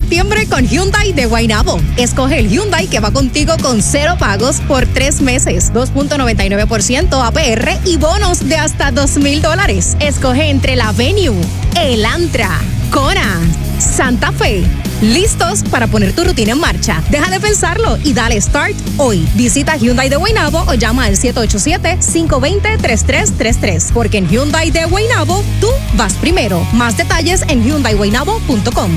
septiembre con Hyundai de Guaynabo. Escoge el Hyundai que va contigo con 0 pagos por 3 meses, 2.99% APR y bonos de hasta $2,000. Escoge entre la Venue, Elantra, Kona, Santa Fe. ¿Listos para poner tu rutina en marcha? Deja de pensarlo y dale start hoy. Visita Hyundai de Guaynabo o llama al 787-520-3333. Porque en Hyundai de Guaynabo, tú vas primero. Más detalles en hyundaiguaynabo.com.